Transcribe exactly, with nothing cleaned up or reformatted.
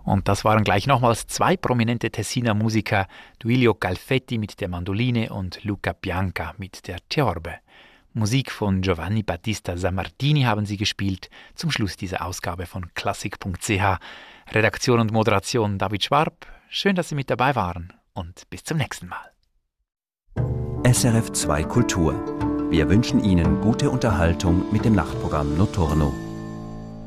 Und das waren gleich nochmals zwei prominente Tessiner Musiker, Duilio Calfetti mit der Mandoline und Luca Bianca mit der Theorbe. Musik von Giovanni Battista Sammartini haben sie gespielt, zum Schluss dieser Ausgabe von Klassik punkt c h. Redaktion und Moderation David Schwarb. Schön, dass Sie mit dabei waren und bis zum nächsten Mal. S R F zwei Kultur. Wir wünschen Ihnen gute Unterhaltung mit dem Nachtprogramm Notturno.